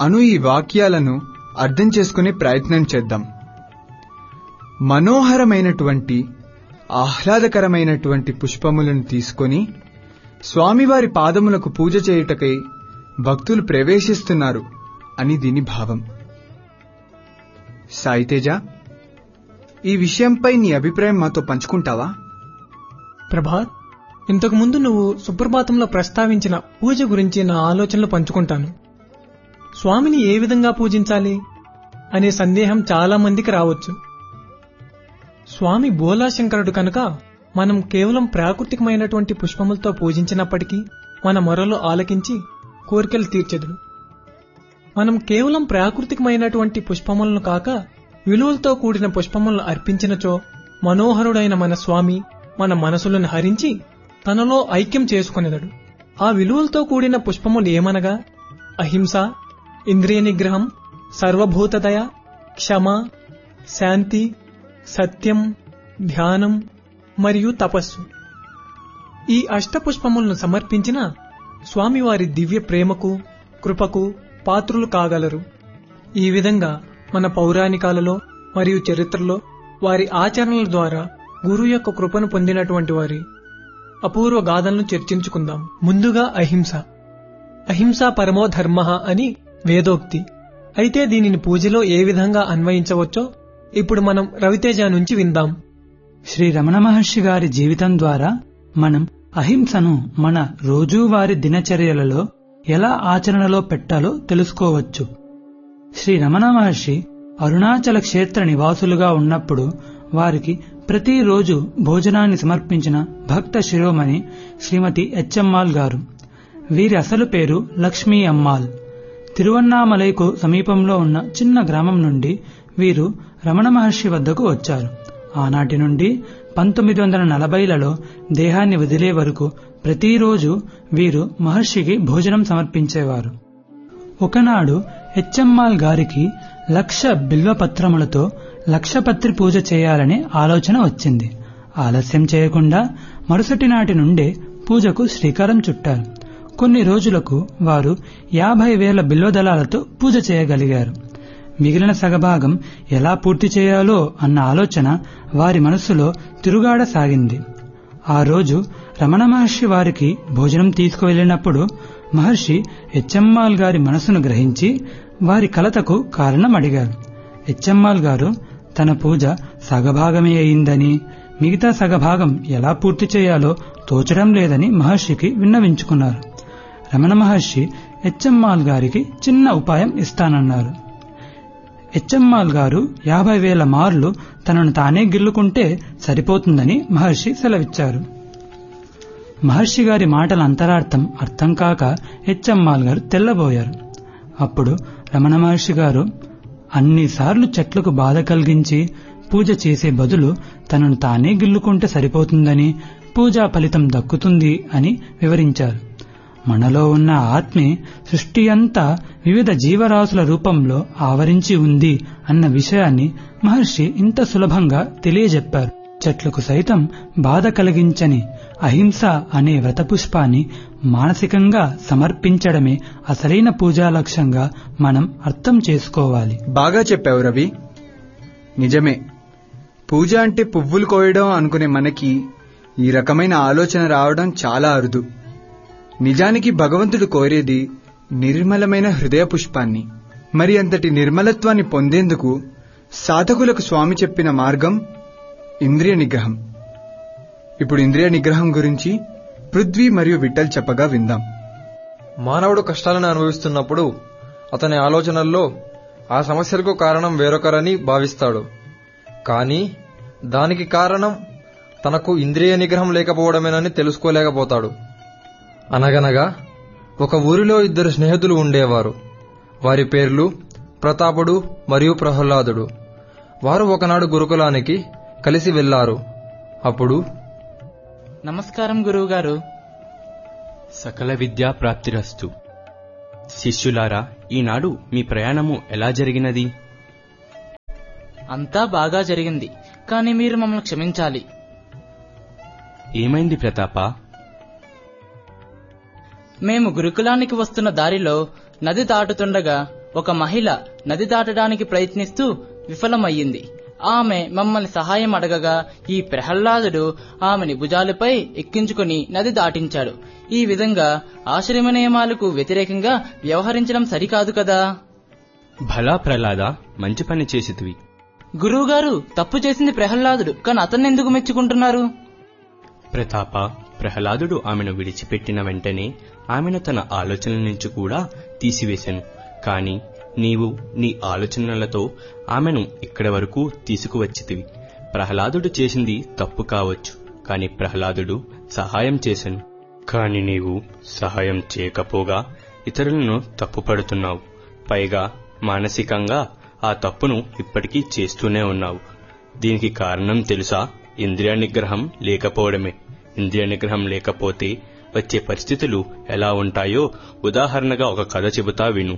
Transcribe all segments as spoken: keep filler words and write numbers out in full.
అను ఈ వాక్యాలను అర్థం చేసుకునే ప్రయత్నం చేద్దాం. మనోహరమైనటువంటి ఆహ్లాదకరమైనటువంటి పుష్పములను తీసుకొని స్వామివారి పాదములకు పూజ చేయుటకై భక్తులు ప్రవేశిస్తున్నారు అని దీని భావం. సాయితేజ, ఈ విషయంపై నీ అభిప్రాయం మాతో పంచుకుంటావా? ప్రభాత్, ఇంతకుముందు నువ్వు సుప్రభాతంలో ప్రస్తావించిన పూజ గురించి నా ఆలోచనలు పంచుకుంటాను. స్వామిని ఏ విధంగా పూజించాలి అనే సందేహం చాలా మందికి రావచ్చు. స్వామి బోలాశంకరుడు కనుక మనం కేవలం ప్రాకృతికమైనటువంటి పుష్పములతో పూజించినప్పటికీ మన మొరలు ఆలకించి కోరికలు తీర్చెదడు. మనం కేవలం ప్రాకృతికమైనటువంటి పుష్పములను కాక విలువలతో కూడిన పుష్పములను అర్పించినచో మనోహరుడైన మన స్వామి మన మనసులను హరించి తనలో ఐక్యం చేసుకునేదడు. ఆ విలువలతో కూడిన పుష్పములు ఏమనగా అహింస, ఇంద్రియ నిగ్రహం, సర్వభూతదయ, క్షమ, శాంతి, సత్యం, ధ్యానం మరియు తపస్సు. ఈ అష్టపుష్పములను సమర్పించిన స్వామివారి దివ్య ప్రేమకు, కృపకు పాత్రులు కాగలరు. ఈ విధంగా మన పౌరాణికాలలో మరియు చరిత్రలో వారి ఆచరణల ద్వారా గురువు యొక్క కృపను పొందినటువంటి వారి అపూర్వ గాథలను చర్చించుకుందాం. ముందుగా అహింస. అహింసా పరమో ధర్మః అని వేదోక్తి. అయితే దీనిని పూజలో ఏ విధంగా అన్వయించవచ్చో ఇప్పుడు మనం రవితేజ నుంచి విందాం. శ్రీ రమణ మహర్షి గారి జీవితం ద్వారా మనం అహింసను మన రోజువారీ దినచర్యలలో ఎలా ఆచరణలో పెట్టాలో తెలుసుకోవచ్చు. శ్రీ రమణ మహర్షి అరుణాచల క్షేత్ర నివాసులుగా ఉన్నప్పుడు వారికి ప్రతిరోజు భోజనాన్ని సమర్పించిన భక్త శిరోమణి శ్రీమతి హెచ్ఎమ్మాల్ గారు. వీరి అసలు పేరు లక్ష్మీ అమ్మాల్. తిరువన్నామలైకు సమీపంలో ఉన్న చిన్న గ్రామం నుండి వీరు రమణ మహర్షి వద్దకు వచ్చారు. ఆనాటి నుండి పంతొమ్మిది వందల నలభైలలో దేహాన్ని వదిలే వరకు ప్రతిరోజు వీరు మహర్షికి భోజనం సమర్పించేవారు. ఒకనాడు హెచ్ఎమ్మాల్ గారికి లక్ష బిల్వపత్రములతో లక్షపత్రి పూజ చేయాలనే ఆలోచన వచ్చింది. ఆలస్యం చేయకుండా మరుసటి నాటి నుండే పూజకు శ్రీకారం చుట్టారు. కొన్ని రోజులకు వారు యాభై వేల బిల్వదళాలతో పూజ చేయగలిగారు. మిగిలిన సగభాగం ఎలా పూర్తి చేయాలో అన్న ఆలోచన వారి మనస్సులో తిరుగాడసాగింది. ఆ రోజు రమణ మహర్షి వారికి భోజనం తీసుకువెళ్లినప్పుడు మహర్షి హెచ్ఎమ్మాల్ గారి మనసును గ్రహించి వారి కలతకు కారణం అడిగారు. హెచ్ఎమ్మాల్ గారు తన పూజ సగభాగమే అయిందని, మిగతా సగభాగం ఎలా పూర్తి చేయాలో తోచడం లేదని మహర్షికి విన్నవించుకున్నారు. రమణ మహర్షి హెచ్ఎమ్మాల్ గారికి చిన్న ఉపాయం ఇస్తానన్నారు. హెచ్ఎమ్మాల్ గారు యాభై వేల మార్లు తనను తానే గిల్లుకుంటే సరిపోతుందని మహర్షి సెలవిచ్చారు. మహర్షి గారి మాటల అంతరార్థం అర్థం కాక హెచ్ఎమ్మాల్ గారు తెల్లబోయారు. అప్పుడు రమణ మహర్షి గారు అన్నిసార్లు చెట్లకు బాధ కలిగించి పూజ చేసే బదులు తనను తానే గిల్లుకుంటే సరిపోతుందని, పూజా ఫలితం దక్కుతుంది అని వివరించారు. మనలో ఉన్న ఆత్మే సృష్టి అంతా వివిధ జీవరాశుల రూపంలో ఆవరించి ఉంది అన్న విషయాన్ని మహర్షి ఇంత సులభంగా తెలియజెప్పారు. చెట్లకు సైతం బాధ కలిగించని అహింస అనే వ్రతపుష్పాన్ని మానసికంగా సమర్పించడమే అసలైన పూజా లక్ష్యంగా మనం అర్థం చేసుకోవాలి. బాగా చెప్పావు రవి. నిజమే, పూజ అంటే పువ్వులు కోయడం అనుకునే మనకి ఈ రకమైన ఆలోచన రావడం చాలా అరుదు. నిజానికి భగవంతుడు కోరేది నిర్మలమైన హృదయ పుష్పాన్ని. మరి అంతటి నిర్మలత్వాన్ని పొందేందుకు సాధకులకు స్వామి చెప్పిన మార్గం ఇంద్రియ నిగ్రహం. ఇప్పుడు ఇంద్రియ నిగ్రహం గురించి పృథ్వీ మరియు విఠల్ చెప్పగా విందాం. మానవుడు కష్టాలను అనుభవిస్తున్నప్పుడు అతని ఆలోచనల్లో ఆ సమస్యలకు కారణం వేరొకరని భావిస్తాడు. కానీ దానికి కారణం తనకు ఇంద్రియ నిగ్రహం లేకపోవడమేనని తెలుసుకోలేకపోతాడు. అనగనగా ఒక ఊరిలో ఇద్దరు స్నేహితులు ఉండేవారు. వారి పేర్లు ప్రతాపుడు మరియు ప్రహ్లాదుడు. వారు ఒకనాడు గురుకులానికి కలిసి వెళ్లారు. అప్పుడు, నమస్కారం గురువుగారు. సకల విద్యా ప్రాప్తిరస్తు. శిష్యులారా, ఈనాడు మీ ప్రయాణము ఎలా జరిగినది? అంతా బాగా జరిగింది, కానీ మీరు మమ్మల్ని క్షమించాలి. ఏమైంది ప్రతాప? మేము గురుకులానికి వస్తున్న దారిలో నది దాటుతుండగా ఒక మహిళ నది దాటడానికి ప్రయత్నిస్తూ విఫలమయ్యింది. ఆమె మమ్మల్ని సహాయం అడగగా ఈ ప్రహ్లాదుడు ఆమెని భుజాలపై ఎక్కించుకుని నది దాటించాడు. ఈ విధంగా ఆశ్రమ నియమాలకు వ్యతిరేకంగా వ్యవహరించడం సరికాదు కదా. భలా ప్రహ్లాద, మంచి పని చేసితివి. గురువుగారు, తప్పు చేసింది ప్రహ్లాదుడు, కానీ అతన్ని ఎందుకు మెచ్చుకుంటున్నారు? ప్రతాప, ప్రహ్లాదుడు ఆమెను విడిచిపెట్టిన వెంటనే ఆమెను తన ఆలోచనల నుంచి కూడా తీసివేశాను. కాని నీవు నీ ఆలోచనలతో ఆమెను ఇక్కడి వరకు తీసుకువచ్చితివి. ప్రహ్లాదుడు చేసింది తప్పు కావచ్చు, కాని ప్రహ్లాదుడు సహాయం చేశాను. కాని నీవు సహాయం చేయకపోగా ఇతరులను తప్పుపడుతున్నావు. పైగా మానసికంగా ఆ తప్పును ఇప్పటికీ చేస్తూనే ఉన్నావు. దీనికి కారణం తెలుసా? ఇంద్రియ నిగ్రహం లేకపోవడమే. ఇంద్రియ నిగ్రహం లేకపోతే వచ్చే పరిస్థితులు ఎలా ఉంటాయో ఉదాహరణగా ఒక కథ చెబుతా విను.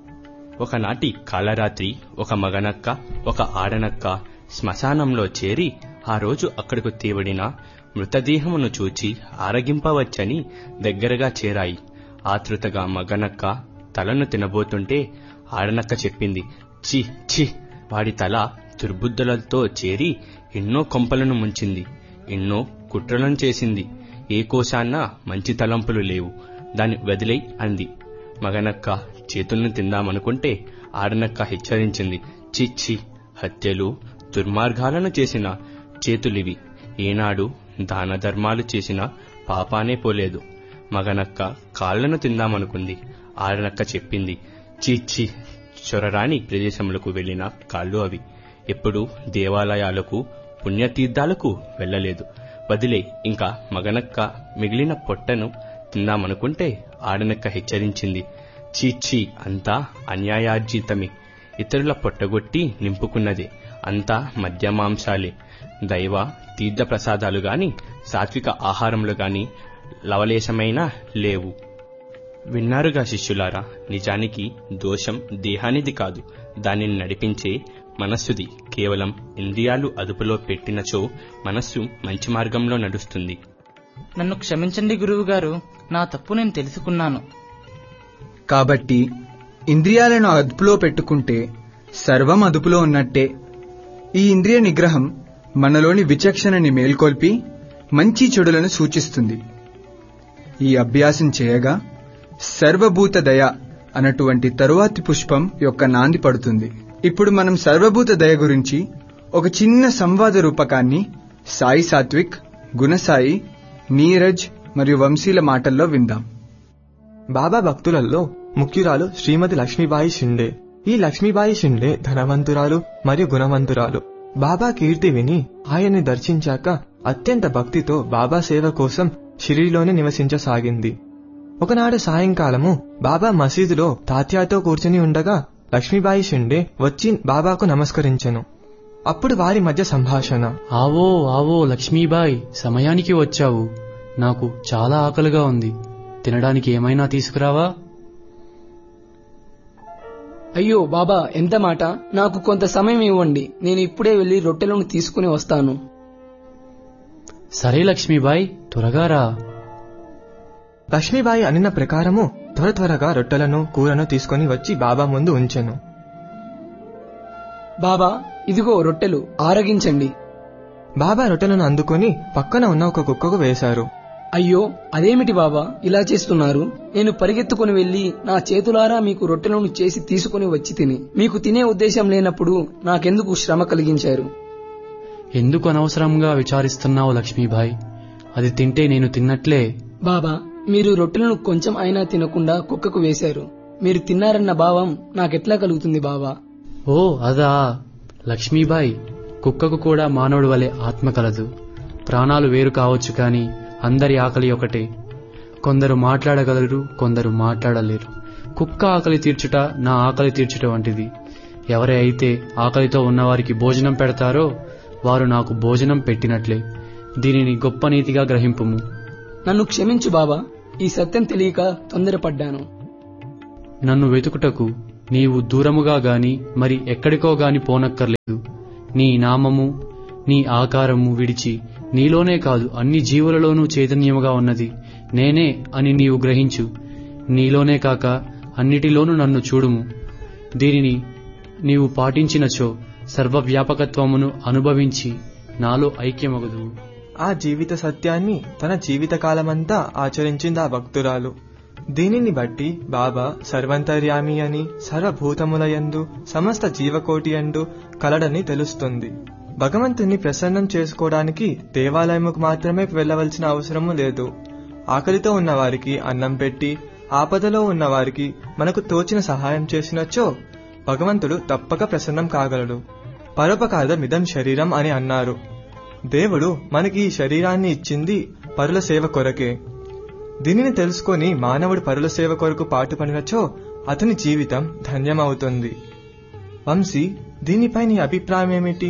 ఒకనాటి కాలరాత్రి ఒక మగనక్క, ఒక ఆడనక్క శ్మశానంలో చేరి ఆ రోజు అక్కడకు తీవడిన మృతదేహమును చూచి ఆరగింపవచ్చని దగ్గరగా చేరాయి. ఆతృతగా మగనక్క తలను తినబోతుంటే ఆడనక్క చెప్పింది, ఛీ ఛీ, వాడి తల దుర్బుద్ధులతో చేరి ఎన్నో కొంపలను ముంచింది, ఎన్నో కుట్రలను చేసింది. ఏ కోశాన్న మంచి తలంపులు లేవు, దాన్ని వదిలై అంది. మగనక్క చేతుల్ని తిందామనుకుంటే ఆడనక్క హెచ్చరించింది, చిచ్చి, హత్యలు దుర్మార్గాలను చేసిన చేతులివి, ఏనాడు దాన ధర్మాలు చేసిన పాపానే పోలేదు. మగనక్క కాళ్లను తిందామనుకుంది. ఆడనక్క చెప్పింది, చీచ్చి, చొరరాని ప్రదేశములకు వెళ్లిన కాళ్ళు అవి, ఎప్పుడు దేవాలయాలకు పుణ్యతీర్థాలకు వెళ్లలేదు, వదిలే. ఇంకా మగనక్క మిగిలిన పొట్టను తిందామనుకుంటే ఆడనక్క హెచ్చరించింది, చీచ్చి, అంతా అన్యాయార్జితమే, ఇతరుల పొట్టగొట్టి నింపుకున్నదే, అంతా మద్యమాంసాలే, దైవ తీర్థ ప్రసాదాలు గాని సాత్విక ఆహారములు గాని లవలేశమైనా లేవు. విన్నారుగా శిష్యులారా, నిజానికి దోషం దేహానిది కాదు, దానిని నడిపించే మనస్సుది. కేవలం ఇంద్రియాలు అదుపులో పెట్టినచో మనస్సు మంచి మార్గంలో నడుస్తుంది. నన్ను క్షమించండి గురువుగారు, నా తప్పు నేను తెలుసుకున్నాను. కాబట్టి ఇంద్రియాలను అదుపులో పెట్టుకుంటే సర్వం అదుపులో ఉన్నట్టే. ఈ ఇంద్రియ నిగ్రహం మనలోని విచక్షణని మేల్కొల్పి మంచి చెడులను సూచిస్తుంది. ఈ అభ్యాసం చేయగా సర్వభూత దయ అన్నటువంటి తరువాతి పుష్పం యొక్క నాంది పడుతుంది. ఇప్పుడు మనం సర్వభూత దయ గురించి ఒక చిన్న సంవాద రూపకాన్ని సాయి సాత్విక్, గుణసాయి, నీరజ్ మరియు వంశీల మాటల్లో విందాం. బాబా భక్తులలో ముఖ్యురాలు శ్రీమతి లక్ష్మీబాయి షిండే. ఈ లక్ష్మీబాయి షిండే ధనవంతురాలు మరియు గుణవంతురాలు. బాబా కీర్తి విని ఆయన్ని దర్శించాక అత్యంత భక్తితో బాబా సేవ కోసం షిరిడీలోనే నివసించసాగింది. ఒకనాడు సాయంకాలము బాబా మసీదులో తాత్యాతో కూర్చుని ఉండగా లక్ష్మీబాయి షిండే వచ్చి బాబాకు నమస్కరించెను. అప్పుడు వారి మధ్య సంభాషణ. ఆవో ఆవో లక్ష్మీబాయి, సమయానికి వచ్చావు. నాకు చాలా ఆకలిగా ఉంది, తినడానికి ఏమైనా తీసుకురావా? అయ్యో బాబా, ఎంత మాట! నాకు కొంత సమయం ఇవ్వండి, నేను ఇప్పుడే వెళ్లి రొట్టెలను తీసుకుని వస్తాను. సరే లక్ష్మీబాయి, త్వరగా రా. లక్ష్మీబాయి అనిన ప్రకారము త్వర త్వరగా రొట్టెలను కూరను తీసుకుని వచ్చి బాబా ముందు ఉంచెను. బాబా, ఇదిగో రొట్టెలు, ఆరగించండి. బాబా రొట్టెలను అందుకుని పక్కన ఉన్న ఒక కుక్కకు వేశారు. అయ్యో, అదేమిటి బాబా ఇలా చేస్తున్నారు? నేను పరిగెత్తుకుని వెళ్లి నా చేతులారా మీకు రొట్టెలను చేసి తీసుకుని వచ్చి తిని, మీకు తినే ఉద్దేశం లేనప్పుడు నాకెందుకు శ్రమ కలిగించారు? ఎందుకు అనవసరంగా విచారిస్తున్నావు లక్ష్మీబాయి? అది తింటే నేను తిన్నట్లే. బాబా, మీరు రొట్టెలను కొంచెం అయినా తినకుండా కుక్కకు వేశారు. మీరు తిన్నారన్న భావం నాకెట్లా కలుగుతుంది బాబా? ఓ అదా లక్ష్మీబాయి, కుక్కకు కూడా మానవుడి వలె ఆత్మ కలదు. ప్రాణాలు వేరు కావచ్చు, కాని అందరి ఆకలి ఒకటే. కొందరు మాట్లాడగలరు, కొందరు మాట్లాడలేరు. కుక్క ఆకలి తీర్చుట నా ఆకలి తీర్చుట వంటిది. ఎవరై అయితే ఆకలితో ఉన్నవారికి భోజనం పెడతారో వారు నాకు భోజనం పెట్టినట్లే. దీనిని గొప్ప నీతిగా గ్రహింపుము. నన్ను క్షమించు బాబా, ఈ సత్యం తెలియక తొందరపడ్డాను. నన్ను వెతుకుటకు నీవు దూరముగా గాని మరి ఎక్కడికో గాని పోనక్కర్లేదు. నీ నామము, నీ ఆకారము విడిచి నీలోనే కాదు అన్ని జీవులలోనూ చైతన్యముగా ఉన్నది నేనే అని నీవు గ్రహించు. నీలోనే కాక అన్నిటిలోనూ నన్ను చూడుము. దీనిని నీవు పాటించినచో సర్వవ్యాపకత్వమును అనుభవించి నాలో ఐక్యమగుదువు. ఆ జీవిత సత్యాన్ని తన జీవితకాలమంతా ఆచరించింది ఆ భక్తురాలు. దీనిని బట్టి బాబా సర్వంతర్యామి అని, సర్వభూతములయందు సమస్త జీవకోటి యందు కలడని తెలుస్తుంది. భగవంతుని ప్రసన్నం చేసుకోవడానికి దేవాలయముకు మాత్రమే వెళ్లవలసిన అవసరము లేదు. ఆకలితో ఉన్నవారికి అన్నం పెట్టి, ఆపదలో ఉన్నవారికి మనకు తోచిన సహాయం చేసినచో భగవంతుడు తప్పక ప్రసన్నం కాగలడు. పరోపకారమిదం శరీరం అని అన్నారు. దేవుడు మనకి ఈ శరీరాన్ని ఇచ్చింది పరుల సేవ కొరకే. దీనిని తెలుసుకొని మానవుడు పరుల సేవ కొరకు పాటుపడినచో అతని జీవితం ధన్యమవుతుంది. వంశీ, దీనిపై నీ అభిప్రాయం ఏమిటి?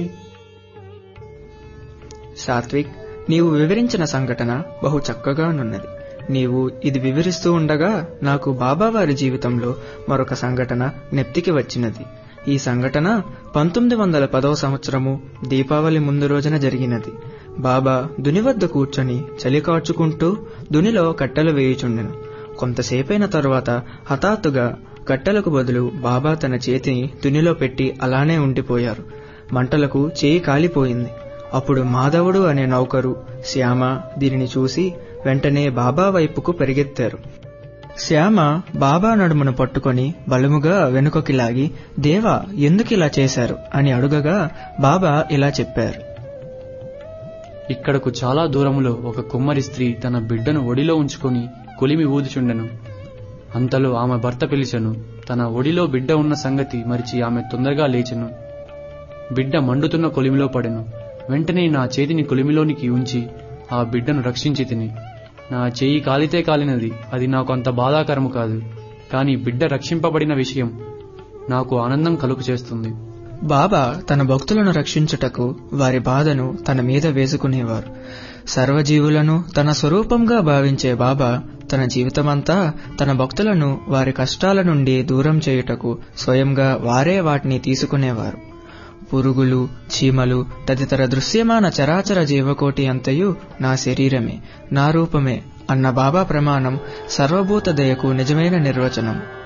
సాత్విక్, నీవు వివరించిన సంఘటన బహు చక్కగానున్నది. నీవు ఇది వివరిస్తూ ఉండగా నాకు బాబావారి జీవితంలో మరొక సంఘటన నెప్తికి వచ్చినది. ఈ సంఘటన పంతొమ్మిది వందల పదవ సంవత్సరము దీపావళి ముందు రోజున జరిగినది. బాబా దుని వద్ద కూర్చొని చలి కార్చుకుంటూ దునిలో కట్టెలు వేయుచుండెను. కొంతసేపైన తరువాత హఠాత్తుగా కట్టెలకు బదులు బాబా తన చేతిని దునిలో పెట్టి అలానే ఉండిపోయారు. మంటలకు చేయి కాలిపోయింది. అప్పుడు మాధవుడు అనే నౌకరు శ్యామ దీనిని చూసి వెంటనే బాబా వైపుకు పరిగెత్తారు. శ్యామ బాబా నడుమును పట్టుకొని బలముగా వెనుకకి లాగి, దేవా, ఎందుకిలా చేశారు అని అడుగగా బాబా ఇలా చెప్పారు. ఇక్కడకు చాలా దూరములో ఒక కుమ్మరి స్త్రీ తన బిడ్డను ఒడిలో ఉంచుకొని కొలిమి ఊదుచుండెను. అంతలో ఆమె భర్త పిలిచెను. తన ఒడిలో బిడ్డ ఉన్న సంగతి మరిచి ఆమె తొందరగా లేచెను. బిడ్డ మండుతున్న కొలిమిలో పడెను. వెంటనే నా చేతిని కొలిమిలోనికి ఉంచి ఆ బిడ్డను రక్షించి తిని. నా చేయి కాలితే కాలినది, అది నాకు అంత బాధాకరము కాదు. కాని బిడ్డ రక్షింపబడిన విషయం నాకు ఆనందం కలుగు చేస్తుంది. బాబా తన భక్తులను రక్షించుటకు వారి బాధను తన మీద వేసుకునేవారు. సర్వజీవులను తన స్వరూపంగా భావించే బాబా తన జీవితమంతా తన భక్తులను వారి కష్టాల నుండి దూరం చేయుటకు స్వయంగా వారే వాటిని తీసుకునేవారు. పురుగులు, చీమలు తదితర దృశ్యమాన చరాచర జీవకోటి అంతయు నా శరీరమే, నా రూపమే అన్న బాబా ప్రమాణం సర్వభూత దయకు నిజమైన నిర్వచనం.